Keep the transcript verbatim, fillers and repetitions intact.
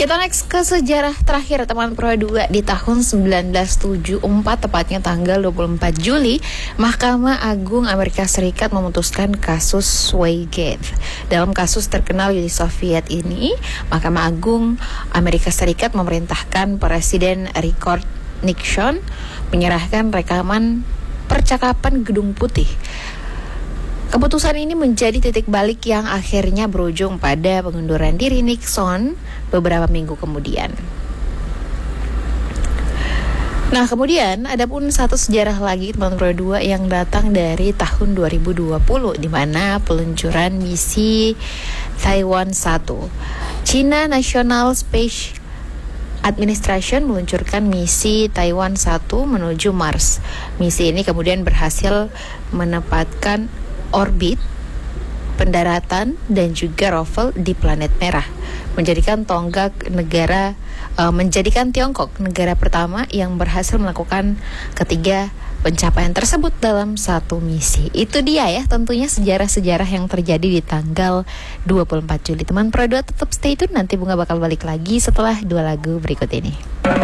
Kita next ke sejarah terakhir teman Pro dua. Di tahun sembilan belas tujuh puluh empat, tepatnya tanggal dua puluh empat Juli, Mahkamah Agung Amerika Serikat memutuskan kasus Waygate. Dalam kasus terkenal Uni Soviet ini, Mahkamah Agung Amerika Serikat memerintahkan Presiden Richard Nixon menyerahkan rekaman percakapan Gedung Putih. Keputusan ini menjadi titik balik yang akhirnya berujung pada pengunduran diri Nixon beberapa minggu kemudian. Nah, kemudian ada pun satu sejarah lagi teman Pro dua yang datang dari tahun dua ribu dua puluh, di mana peluncuran misi Taiwan satu. China National Space Administration meluncurkan misi Taiwan satu menuju Mars. Misi ini kemudian berhasil menempatkan orbit, pendaratan, dan juga rover di planet merah, menjadikan tonggak negara uh, menjadikan Tiongkok negara pertama yang berhasil melakukan ketiga pencapaian tersebut dalam satu misi. Itu dia ya, tentunya sejarah-sejarah yang terjadi di tanggal dua puluh empat Juli. Teman Pro dua tetap stay tune, nanti Bunga bakal balik lagi setelah dua lagu berikut ini.